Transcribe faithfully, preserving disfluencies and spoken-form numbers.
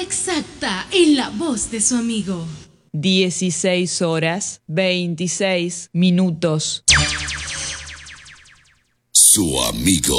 exacta en la voz de su amigo. dieciséis horas, veintiséis minutos. Su amigo.